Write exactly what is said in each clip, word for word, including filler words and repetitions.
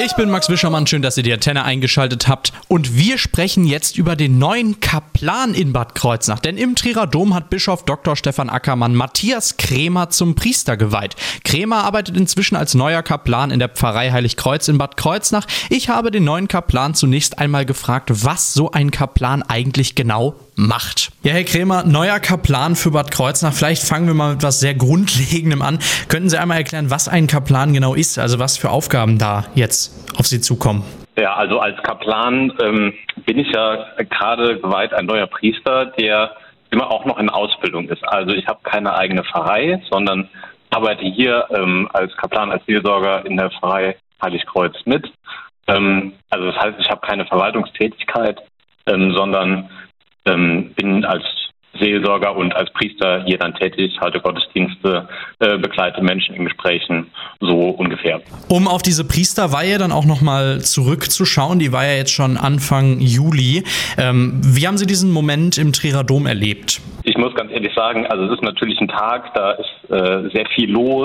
Ich bin Max Wischermann, schön, dass ihr die Antenne eingeschaltet habt. Und wir sprechen jetzt über den neuen Kaplan in Bad Kreuznach. Denn im Trierer Dom hat Bischof Doktor Stefan Ackermann Matthias Krämer zum Priester geweiht. Krämer arbeitet inzwischen als neuer Kaplan in der Pfarrei Heiligkreuz in Bad Kreuznach. Ich habe den neuen Kaplan zunächst einmal gefragt, was so ein Kaplan eigentlich genau macht. Ja, Herr Krämer, neuer Kaplan für Bad Kreuznach. Vielleicht fangen wir mal mit etwas sehr Grundlegendem an. Könnten Sie einmal erklären, was ein Kaplan genau ist? Also was für Aufgaben da jetzt auf Sie zukommen? Ja, also als Kaplan ähm, bin ich ja gerade geweiht, ein neuer Priester, der immer auch noch in Ausbildung ist. Also ich habe keine eigene Pfarrei, sondern arbeite hier ähm, als Kaplan, als Seelsorger in der Pfarrei Heiligkreuz mit. Ähm, also das heißt, ich habe keine Verwaltungstätigkeit, ähm, sondern ähm, bin als Seelsorger und als Priester hier dann tätig, halte Gottesdienste, äh, begleite Menschen in Gesprächen, so ungefähr. Um auf diese Priesterweihe dann auch nochmal zurückzuschauen, die war ja jetzt schon Anfang Juli. Ähm, wie haben Sie diesen Moment im Trierer Dom erlebt? Ich muss ganz ehrlich sagen, also es ist natürlich ein Tag, da ist äh, sehr viel los,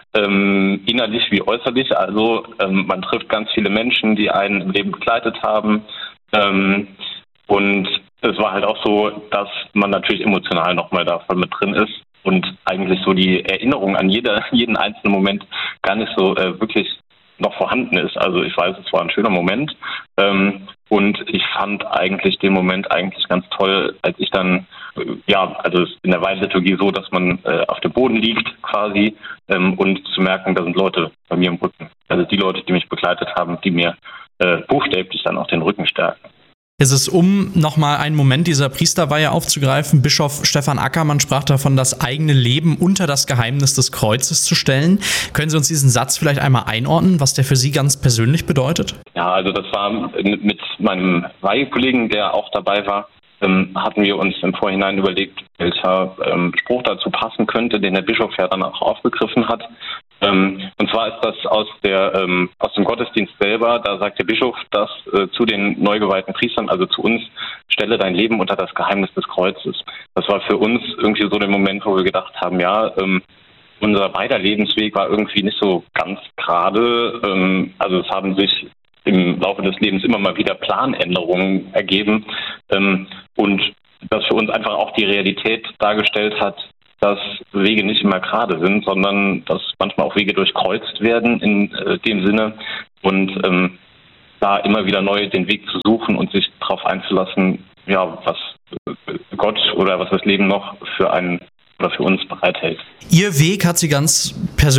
ähm, innerlich wie äußerlich. Also ähm, man trifft ganz viele Menschen, die einen im Leben begleitet haben. Ähm, und es war halt auch so, dass man natürlich emotional nochmal da voll mit drin ist und eigentlich so die Erinnerung an jeder, jeden einzelnen Moment gar nicht so äh, wirklich noch vorhanden ist. Also ich weiß, es war ein schöner Moment ähm, und ich fand eigentlich den Moment eigentlich ganz toll, als ich dann, äh, ja, also es ist in der Weihliturgie so, dass man äh, auf dem Boden liegt quasi ähm, und zu merken, da sind Leute bei mir im Rücken. Also die Leute, die mich begleitet haben, die mir äh, buchstäblich dann auch den Rücken stärken. Es ist, um nochmal einen Moment dieser Priesterweihe aufzugreifen, Bischof Stefan Ackermann sprach davon, das eigene Leben unter das Geheimnis des Kreuzes zu stellen. Können Sie uns diesen Satz vielleicht einmal einordnen, was der für Sie ganz persönlich bedeutet? Ja, also das war mit meinem Weihekollegen, der auch dabei war, ähm, hatten wir uns im Vorhinein überlegt, welcher ähm, Spruch dazu passen könnte, den der Bischof ja dann auch aufgegriffen hat. Ähm, und zwar ist das aus der ähm, aus dem Gottesdienst selber, da sagt der Bischof, dass äh, zu den neu geweihten Priestern, also zu uns, stelle dein Leben unter das Geheimnis des Kreuzes. Das war für uns irgendwie so der Moment, wo wir gedacht haben, ja, ähm, unser beider Lebensweg war irgendwie nicht so ganz gerade. Ähm, also es haben sich im Laufe des Lebens immer mal wieder Planänderungen ergeben ähm, und das für uns einfach auch die Realität dargestellt hat, dass Wege nicht immer gerade sind, sondern dass manchmal auch Wege durchkreuzt werden in äh, dem Sinne und ähm, da immer wieder neu den Weg zu suchen und sich darauf einzulassen, ja, was Gott oder was das Leben noch für einen oder für uns bereithält. Ihr Weg hat Sie ganz persönlich